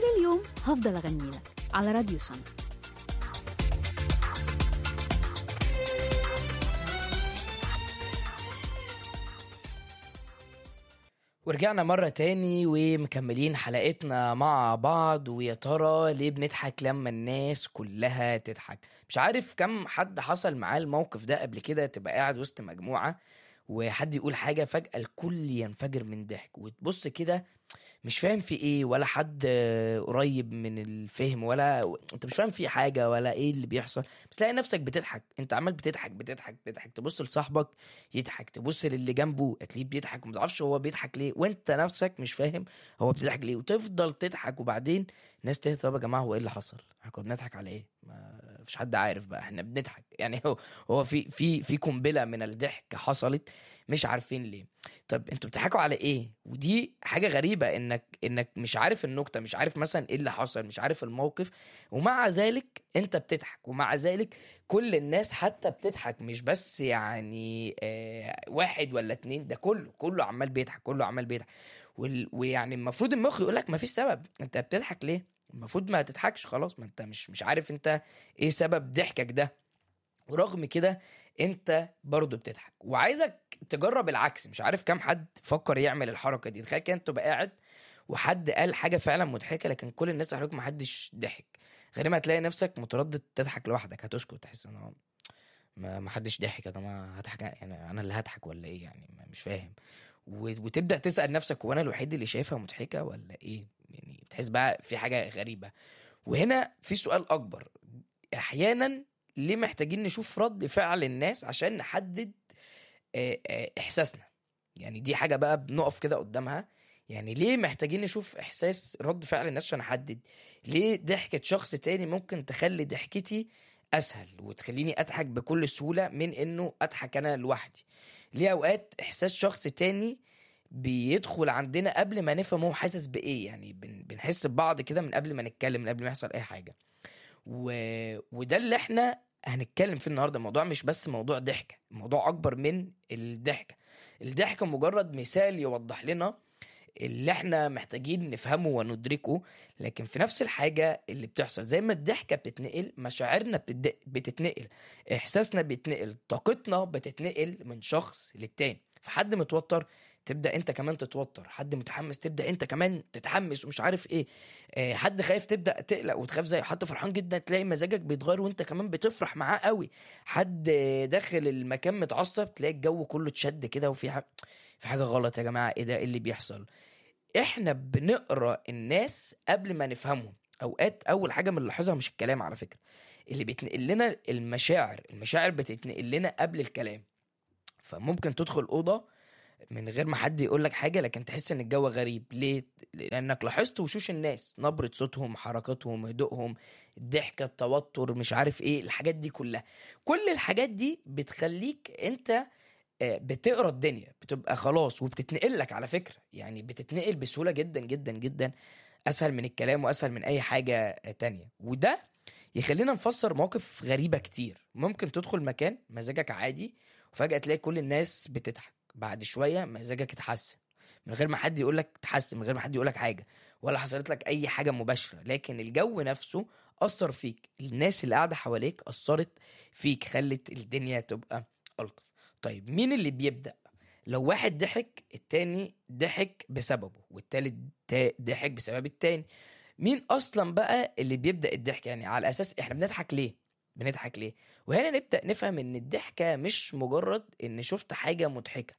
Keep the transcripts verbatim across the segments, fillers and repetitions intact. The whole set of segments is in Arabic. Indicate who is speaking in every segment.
Speaker 1: طول اليوم هفضل أغني لك على راديو سما.
Speaker 2: ورجعنا مرة تاني ومكملين حلقتنا مع بعض. ويا ترى ليه بنضحك لما الناس كلها تضحك؟ مش عارف كم حد حصل معاه الموقف ده قبل كده، تبقى قاعد وسط مجموعة وحد يقول حاجة فجأة الكل ينفجر من ضحك، وتبص كده مش فاهم في ايه، ولا حد آه، قريب من الفهم، ولا انت مش فاهم في حاجة ولا ايه اللي بيحصل، بس تلاقي نفسك بتضحك. انت عمال بتضحك بتضحك بتضحك، تبص لصاحبك يضحك، تبص للي جنبه هتلاقيه بيضحك وما تعرفش هو بيضحك ليه، وانت نفسك مش فاهم هو بيضحك ليه، وتفضل تضحك. وبعدين الناس تهدى، طب يا جماعة هو ايه اللي حصل؟ احنا كنا بنضحك على ايه؟ ما فيش حد عارف بقى، احنا بنضحك يعني. هو هو في في في قنبلة من الضحك حصلت، مش عارفين ليه. طب انتوا بتضحكوا على ايه؟ ودي حاجه غريبه، انك انك مش عارف النكته، مش عارف مثلا ايه اللي حصل، مش عارف الموقف، ومع ذلك انت بتضحك. ومع ذلك كل الناس حتى بتضحك، مش بس يعني آه واحد ولا اتنين، ده كله كله عمال بيضحك، كله عمال بيضحك. وال- ويعني المفروض المخ يقولك ما فيش سبب، انت بتضحك ليه؟ المفروض ما تضحكش خلاص، ما انت مش مش عارف انت ايه سبب ضحكك ده. ورغم كده انت برضو بتضحك. وعايزك تجرب العكس. مش عارف كام حد فكر يعمل الحركة دي. تخيل كده انت تبقى قاعد وحد قال حاجة فعلا مضحكة، لكن كل الناس حواليك محدش ضحك. غالبا هتلاقي نفسك متردد تضحك لوحدك، هتسكت، تحس ان هو ما محدش ضحك يا جماعة، هضحك يعني انا اللي هضحك ولا ايه يعني؟ ما- مش فاهم. و- وتبدأ تسأل نفسك، هو انا الوحيد اللي شايفها مضحكة ولا ايه؟ يعني بتحس بقى في حاجة غريبة. وهنا في سؤال اكبر. احيانا ليه محتاجين نشوف رد فعل الناس عشان نحدد آه، آه، احساسنا؟ يعني دي حاجة بقى بنقف كده قدامها. يعني ليه محتاجين نشوف احساس رد فعل الناس عشان نحدد؟ ليه ضحكة شخص تاني ممكن تخلي ضحكتي اسهل وتخليني اضحك بكل سهولة من انه اضحك انا لوحدي؟ ليه اوقات احساس شخص تاني بيدخل عندنا قبل ما نفهم هو حاسس بايه؟ يعني بن- بنحس ببعض كده من قبل ما نتكلم، من قبل ما يحصل اي حاجة. و... وده اللي احنا هنتكلم فيه النهارده. الموضوع مش بس موضوع ضحكه، الموضوع اكبر من الضحكه. الضحكه مجرد مثال يوضح لنا اللي احنا محتاجين نفهمه وندركه، لكن في نفس الحاجه اللي بتحصل زي ما الضحكه بتتنقل، مشاعرنا بتد... بتتنقل، احساسنا بيتنقل، طاقتنا بتتنقل من شخص للتاني. فحد متوتر تبدا انت كمان تتوتر، حد متحمس تبدا انت كمان تتحمس ومش عارف ايه، آه، حد خايف تبدا تقلق وتخاف زيه، حد فرحان جدا تلاقي مزاجك بيتغير وانت كمان بتفرح معاه قوي، حد آه، داخل المكان متعصب تلاقي الجو كله اتشد كده، وفي حاجه في حاجه غلط يا جماعه، ايه ده؟ ايه اللي بيحصل؟ احنا بنقرا الناس قبل ما نفهمهم. اوقات اول حاجه بنلاحظها مش الكلام على فكره، اللي بيتنقل لنا المشاعر. المشاعر بتتنقل لنا قبل الكلام. فممكن تدخل اوضه من غير ما حد يقول لك حاجه، لكن تحس ان الجو غريب. ليه؟ لانك لاحظت وشوش الناس، نبره صوتهم، حركاتهم، هدوءهم، الضحكه، التوتر، مش عارف ايه الحاجات دي كلها. كل الحاجات دي بتخليك انت آه، بتقرا الدنيا، بتبقى خلاص وبتتنقل لك على فكره. يعني بتتنقل بسهوله جدا جدا جدا، اسهل من الكلام واسهل من اي حاجه آه، تانية. وده يخلينا نفسر مواقف غريبة كتير. ممكن تدخل مكان مزاجك عادي وفجأة تلاقي كل الناس بتضحك، بعد شوية مزاجك اتحسن من غير ما حد يقولك تحسن، من غير ما حد يقولك حاجة، ولا حصلت لك أي حاجة مباشرة، لكن الجو نفسه أثر فيك، الناس اللي قاعدة حواليك أثرت فيك، خلت الدنيا تبقى ألطف. طيب مين اللي بيبدأ؟ لو واحد ضحك التاني ضحك بسببه، والتالت تا- ضحك بسبب التاني. مين اصلا بقى اللي بيبدأ الضحك؟ يعني على اساس احنا بنضحك ليه؟ بنضحك ليه؟ وهنا نبدأ نفهم ان الضحكة مش مجرد ان شفت حاجة مضحكة،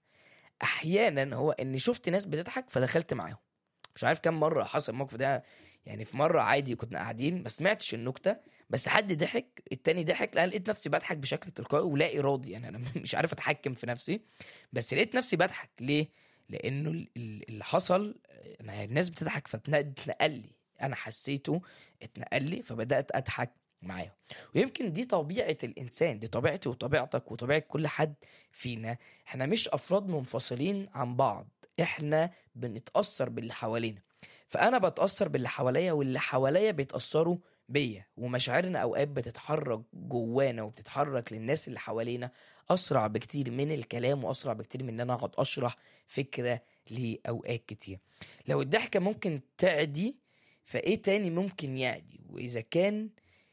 Speaker 2: احيانا هو ان شفت ناس بتضحك فدخلت معاهم. مش عارف كم مرة حصل الموقف ده. يعني في مرة عادي كنا قاعدين ما سمعتش النكتة، بس حد ضحك، التاني ضحك، لا لقيت نفسي بضحك بشكل تلقائي ولا ارادي. يعني انا مش عارف اتحكم في نفسي، بس لقيت نفسي بضحك. ليه؟ لانه ال- ال- اللي حصل انا الناس بتضحك فاتنقل لي، انا حسيته اتنقل لي فبدات اضحك معاهم. ويمكن دي طبيعه الانسان، دي طبيعتي وطبيعتك وطبيعه كل حد فينا. احنا مش افراد منفصلين عن بعض، احنا بنتاثر باللي حوالينا. فانا بتاثر باللي حواليا واللي حواليا بيتاثروا بيا، ومشاعرنا اوقات بتتحرك جوانا وبتتحرك للناس اللي حوالينا اسرع بكتير من الكلام، واسرع بكتير من ان انا اقعد اشرح فكره لاوقات كتير. لو الضحكه ممكن تعدي فايه تاني ممكن يعدي؟ واذا كان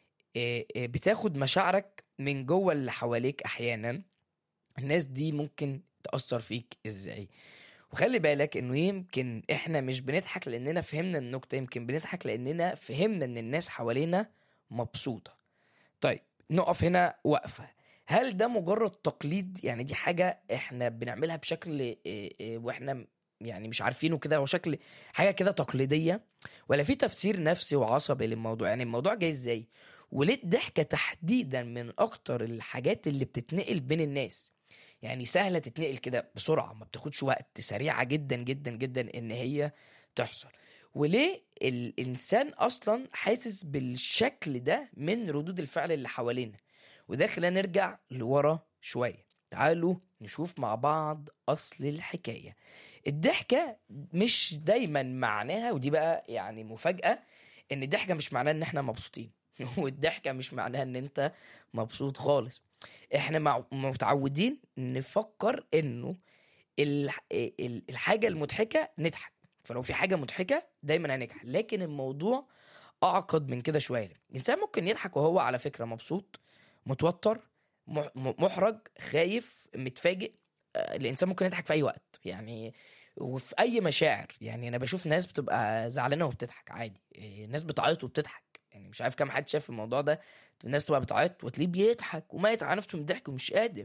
Speaker 2: آه، آه، بتاخد مشاعرك من جوه اللي حواليك احيانا، الناس دي ممكن تأثر فيك ازاي؟ وخلي بالك انه يمكن احنا مش بنضحك لاننا فهمنا النكتة، يمكن بنضحك لاننا فهمنا ان الناس حوالينا مبسوطة. طيب نقف هنا وقفة. هل ده مجرد تقليد؟ يعني دي حاجة احنا بنعملها بشكل إيه إيه واحنا يعني مش عارفينه كده، هو شكل حاجة كده تقليدية، ولا في تفسير نفسي وعصبي للموضوع؟ يعني الموضوع جاي ازاي؟ وليه الضحكة تحديدا من اكتر الحاجات اللي بتتنقل بين الناس؟ يعني سهلة تتنقل كده بسرعة، ما بتاخدش وقت، سريعة جدا جدا جدا ان هي تحصل. وليه الانسان اصلا حاسس بالشكل ده من ردود الفعل اللي حوالينا؟ وده خلينا نرجع لورا شوية. تعالوا نشوف مع بعض اصل الحكاية. الضحكة مش دايما معناها، ودي بقى يعني مفاجأة، ان الضحكة مش معناها ان احنا مبسوطين. والضحكة مش معناها ان انت مبسوط خالص. احنا مع- متعودين نفكر انه الح- ال- الحاجة المضحكة نضحك، فلو في حاجة مضحكة دايما هنجح. لكن الموضوع أعقد من كده شوية. الإنسان ممكن يضحك وهو على فكرة مبسوط، متوتر، مح- م- محرج، خايف، متفاجئ. آه، الإنسان ممكن يضحك في أي وقت يعني، وفي أي مشاعر. يعني أنا بشوف ناس بتبقى زعلانة وبتضحك عادي، آه، ناس بتعيط وبتضحك. يعني مش عارف كام حد شاف الموضوع ده. الناس تبقى بتعيط وتلاقيه بيضحك وميت على نفسه من الضحك ومش قادر.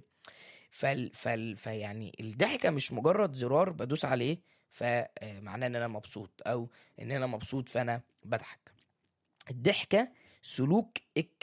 Speaker 2: فال فال فيعني الضحكة مش مجرد زرار بدوس عليه فمعناه ان انا مبسوط، او ان انا مبسوط فانا بضحك. الضحكة سلوك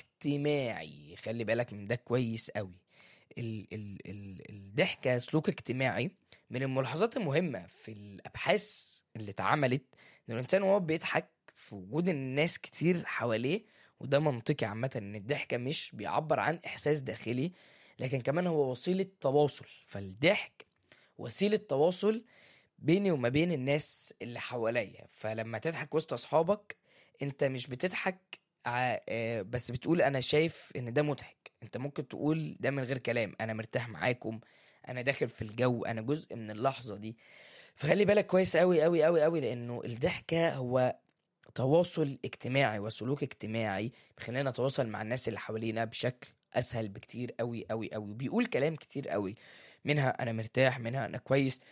Speaker 2: اجتماعي، خلي بالك من ده كويس قوي. ال ال ال الضحكة سلوك اجتماعي. من الملاحظات المهمة في الأبحاث اللي اتعملت إن الإنسان وهو بيضحك في وجود الناس كتير حواليه، وده منطقي عامة، إن الضحكة مش بيعبر عن إحساس داخلي لكن كمان هو وسيلة تواصل. فالضحك وسيلة تواصل بيني وما بين الناس اللي حواليا. فلما تضحك وسط أصحابك أنت مش بتضحك ع- آه، بس بتقول أنا شايف إن ده مضحك. أنت ممكن تقول ده من غير كلام، أنا مرتاح معاكم، أنا داخل في الجو، أنا جزء من اللحظة دي. فخلي بالك كويس أوي أوي أوي أوي، لأنه الضحكة هو تواصل اجتماعي وسلوك اجتماعي بيخلينا نتواصل مع الناس اللي حوالينا بشكل اسهل بكتير قوي قوي قوي. وبيقول كلام كتير قوي، منها انا مرتاح، منها انا كويس،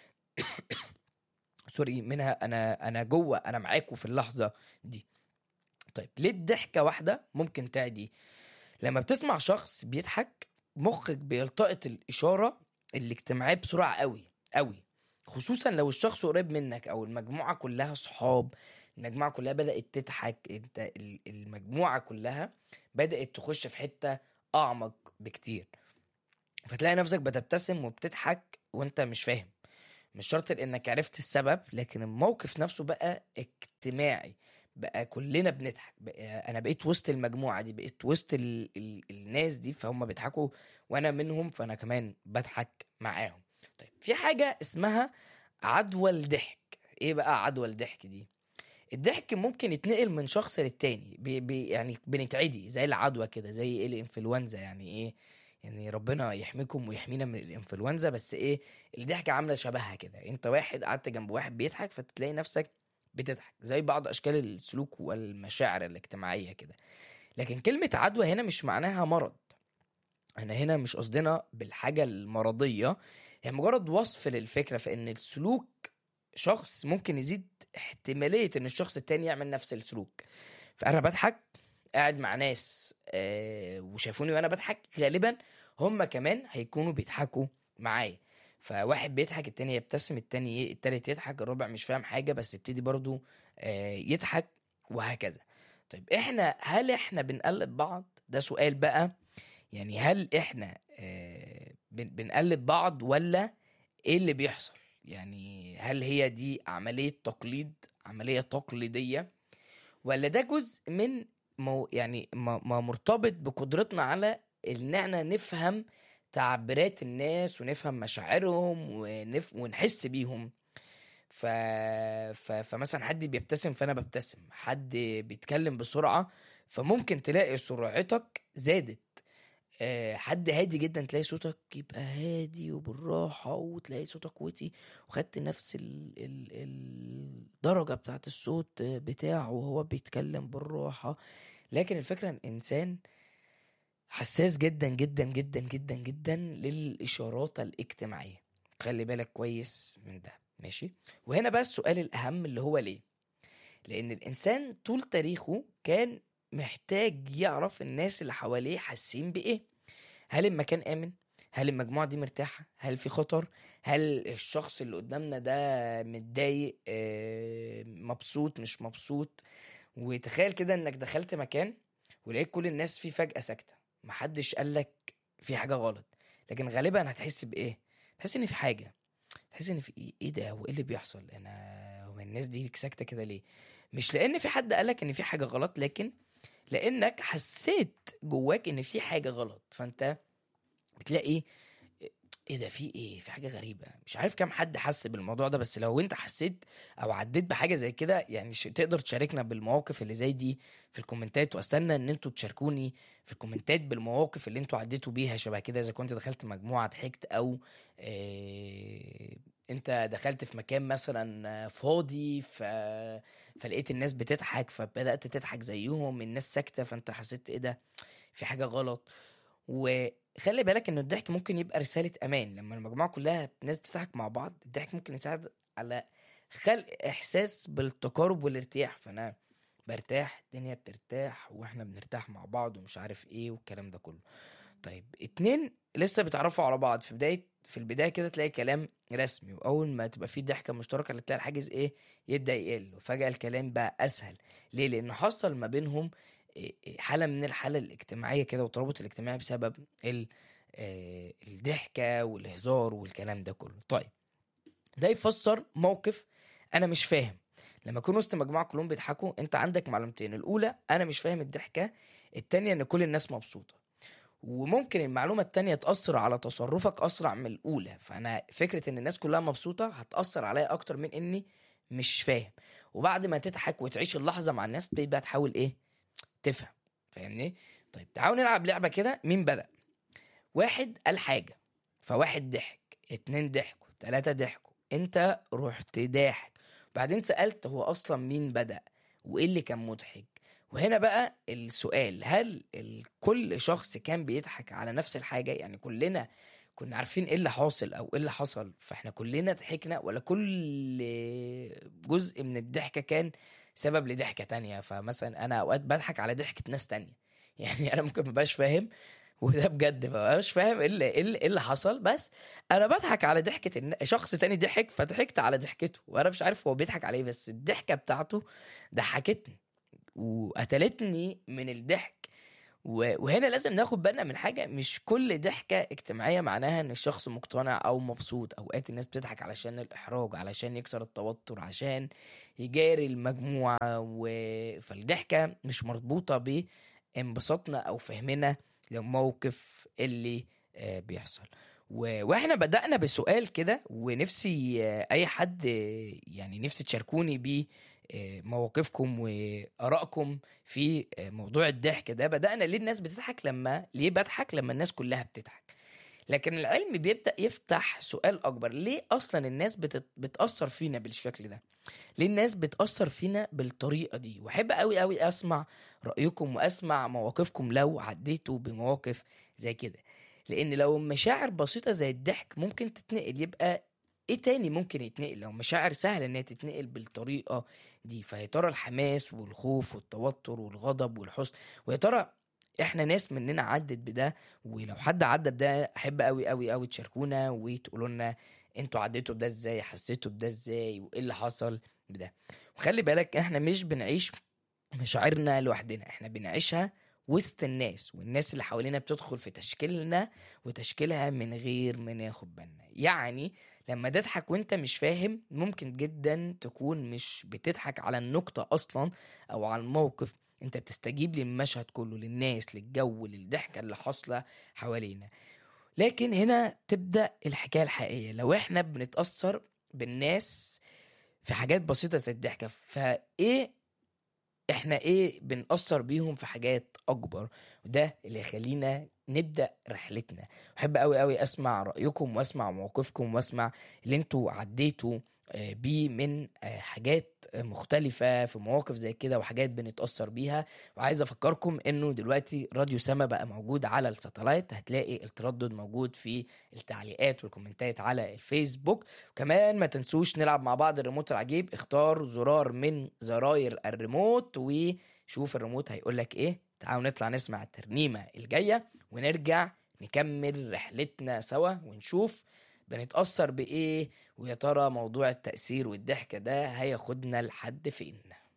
Speaker 2: سوري، منها انا انا جوه، انا معاكم في اللحظه دي. طيب ليه الضحكه واحده ممكن تعدي؟ لما بتسمع شخص بيضحك مخك بيلتقط الاشاره الاجتماعيه بسرعه قوي قوي، خصوصا لو الشخص قريب منك او المجموعه كلها صحاب، المجموعه كلها بدات تضحك، انت ال- المجموعه كلها بدات تخش في حته اعمق بكتير. فتلاقي نفسك بتبتسم وبتضحك وانت مش فاهم، مش شرط انك عرفت السبب، لكن الموقف نفسه بقى اجتماعي، بقى كلنا بنضحك، بقى انا بقيت وسط المجموعة دي، بقيت وسط ال... ال... الناس دي، فهم بيضحكوا وانا منهم، فانا كمان بضحك معاهم. طيب في حاجة اسمها عدوى الضحك. ايه بقى عدوى الضحك دي؟ الضحك ممكن يتنقل من شخص للتاني، بي بي يعني بنتعدي زي العدوى كده، زي ايه الانفلونزا. يعني ايه؟ يعني ربنا يحميكم ويحمينا من الانفلونزا، بس ايه، الضحكة عاملة شبهها كده. انت واحد قعدت جنب واحد بيضحك فتلاقي نفسك بتضحك، زي بعض اشكال السلوك والمشاعر الاجتماعية كده. لكن كلمة عدوى هنا مش معناها مرض. انا هنا مش قصدنا بالحاجة المرضية، هي مجرد وصف للفكرة في ان السلوك شخص ممكن يزيد احتمالية ان الشخص التاني يعمل نفس السلوك. فانا بضحك قاعد مع ناس آه وشافوني وانا بضحك، غالبا هم كمان هيكونوا بيضحكوا معايا. فواحد بيضحك التاني يبتسم، التاني ي- التالت يضحك، الرابع مش فاهم حاجة بس يبتدي برضو آه يضحك، وهكذا. طيب احنا هل احنا بنقلد بعض؟ ده سؤال بقى. يعني هل احنا آه بن- بنقلد بعض ولا ايه اللي بيحصل؟ يعني هل هي دي عملية تقليد، عملية تقليدية، ولا ده جزء من مو يعني ما ما مرتبط بقدرتنا على ان احنا نفهم تعبيرات الناس ونفهم مشاعرهم ونف... ونحس بيهم. ف... ف... فمثلا حد بيبتسم فانا ببتسم، حد بيتكلم بسرعة فممكن تلاقي سرعتك زادت. آه، حد هادي جدا تلاقي صوتك يبقى هادي وبالراحة، وتلاقي صوتك وطي وخدت نفس ال ال الدرجة بتاعت الصوت آه، بتاعه وهو بيتكلم بالراحة. لكن الفكرة ان الانسان حساس جدا جدا جدا جدا جدا للإشارات الاجتماعية. خلي بالك كويس من ده، ماشي؟ وهنا بقى السؤال الأهم اللي هو ليه. لأن الإنسان طول تاريخه كان محتاج يعرف الناس اللي حواليه حاسين بإيه. هل المكان آمن؟ هل المجموعة دي مرتاحة؟ هل في خطر؟ هل الشخص اللي قدامنا ده متضايق آه، مبسوط مش مبسوط؟ وتخيل كده انك دخلت مكان ولقيت كل الناس فيه فجأة ساكتة، محدش قالك في حاجة غلط، لكن غالبا هتحس بإيه؟ تحس ان في حاجة، تحس ان في ايه إيه ده، هو ايه اللي بيحصل؟ انا هو الناس دي ساكتة كده ليه؟ مش لان في حد قالك ان في حاجة غلط، لكن لانك حسيت جواك ان في حاجة غلط. فانت بتلاقي ايه ده، في ايه، في حاجه غريبه. مش عارف كام حد حس بالموضوع ده، بس لو انت حسيت او عديت بحاجه زي كده يعني ش- تقدر تشاركنا بالمواقف اللي زي دي في الكومنتات. واستنى ان انتوا تشاركوني في الكومنتات بالمواقف اللي انتوا عديتوا بيها شبه كده، اذا كنت دخلت مجموعه ضحكت، او اه انت دخلت في مكان مثلا فاضي ف... فلقيت الناس بتضحك فبدأت تضحك زيهم، الناس ساكتة فانت حسيت ايه ده، في حاجة غلط. وخلي بالك ان الضحك ممكن يبقى رسالة امان. لما المجموعة كلها ناس بتضحك مع بعض، الضحك ممكن يساعد على خلق احساس بالتقارب والارتياح. فانا برتاح، الدنيا بترتاح، واحنا بنرتاح مع بعض ومش عارف ايه والكلام ده كله. طيب اتنين لسه بيتعرفوا على بعض في بداية في البداية كده، تلاقي كلام رسمي، واول ما تبقى فيه ضحكة مشتركة اللي تلاقي الحاجز ايه، يبدأ يقل، وفجأة الكلام بقى اسهل. ليه؟ لانه حصل ما بينهم إيه إيه حالة من الحالة الاجتماعية كده، والترابط الاجتماعي بسبب ال آه، الضحكة والهزار والكلام ده كله. طيب ده يفسر موقف انا مش فاهم. لما اكون وسط مجموعة كلهم بيضحكوا، انت عندك معلومتين: الاولى انا مش فاهم الضحكة، التانية ان كل الناس مبسوطة. وممكن المعلومة التانية تأثر على تصرفك أسرع من الأولى. فأنا فكرة إن الناس كلها مبسوطة هتأثر عليا أكتر من إني مش فاهم. وبعد ما تضحك وتعيش اللحظة مع الناس، تبتدي بقى تحاول إيه، تفهم. فاهمني؟ طيب تعالوا نلعب لعبة كده. مين بدأ؟ واحد قال حاجة فواحد ضحك، اتنين ضحكوا، تلاتة ضحكوا، انت رحت ضاحك. بعدين سألت هو اصلا مين بدأ وايه اللي كان مضحك. وهنا بقى السؤال: هل ال- كل شخص كان بيضحك على نفس الحاجة؟ يعني كلنا كنا عارفين ايه اللي حاصل او ايه اللي حصل فاحنا كلنا ضحكنا، ولا كل جزء من الضحكة كان سبب لضحكة تانية؟ فمثلا انا اوقات بضحك على ضحكة ناس تانية يعني انا ممكن مبقاش فاهم، وده بجد مبقاش فاهم ايه اللي ايه اللي إيه اللي حصل، بس انا بضحك على ضحكة الن- شخص تاني ضحك فضحكت على ضحكته، وانا مش عارف هو بيضحك عليه، بس الضحكة بتاعته ضحكتني وقتلتني من الضحك. و- وهنا لازم ناخد بالنا من حاجة: مش كل ضحكة اجتماعية معناها ان الشخص مقتنع او مبسوط. اوقات الناس بتضحك علشان الاحراج، علشان يكسر التوتر، عشان يجاري المجموعة و... فالضحكة مش مربوطة بانبساطنا او فهمنا للموقف اللي آه، بيحصل. و... واحنا بدأنا بسؤال كده، ونفسي آه، اي حد آه، يعني نفسي تشاركوني بيه آه، مواقفكم وآرائكم في موضوع الضحك ده. بدأنا ليه الناس بتضحك، لما ليه بضحك لما الناس كلها بتضحك. لكن العلم بيبدأ يفتح سؤال أكبر: ليه أصلا الناس بتت... بتأثر فينا بالشكل ده؟ ليه الناس بتأثر فينا بالطريقة دي؟ وأحب أوي أوي أسمع رأيكم وأسمع مواقفكم لو عديتوا بمواقف زي كده. لأن لو مشاعر بسيطة زي الضحك ممكن تتنقل، يبقى ايه تاني ممكن يتنقل؟ لو مشاعر سهلة انها تتنقل بالطريقة دي، فيا ترى الحماس والخوف والتوتر والغضب والحزن، ويا ترى احنا ناس مننا عدت بده؟ ولو حد عدى بده احب قوي قوي قوي تشاركونا وتقولوا لنا انتوا عديتوا بده ازاي، حسيتوا بده ازاي، وايه اللي حصل بده. وخلي بالك احنا مش بنعيش مشاعرنا لوحدنا، احنا بنعيشها وسط الناس، والناس اللي حوالينا بتدخل في تشكيلنا وتشكيلها من غير ما ناخد بالنا. يعني لما تضحك وانت مش فاهم، ممكن جدا تكون مش بتضحك على النقطة اصلا او على الموقف، انت بتستجيب للمشهد كله، للناس، للجو، للضحكة اللي حاصلة حوالينا. لكن هنا تبدأ الحكاية الحقيقية: لو احنا بنتأثر بالناس في حاجات بسيطة زي الضحكة، فايه احنا ايه بنأثر بيهم في حاجات اكبر، وده اللي يخلينا نبدأ رحلتنا. بحب قوي قوي اسمع رأيكم واسمع موقفكم واسمع اللي انتوا عديتوا آه، بيه من آه، حاجات مختلفة في مواقف زي كده وحاجات بنتأثر بيها. وعايز افكركم انه دلوقتي راديو سما بقى موجود على الساتلايت، هتلاقي التردد موجود في التعليقات والكومنتات على الفيسبوك. وكمان ما تنسوش نلعب مع بعض الريموت العجيب، اختار زرار من زراير الريموت وشوف الريموت هيقولك ايه. تعالوا نطلع نسمع الترنيمة الجاية ونرجع نكمل رحلتنا سوا ونشوف بنتأثر بإيه، ويا ترى موضوع التأثير والضحكة ده هياخدنا لحد فين.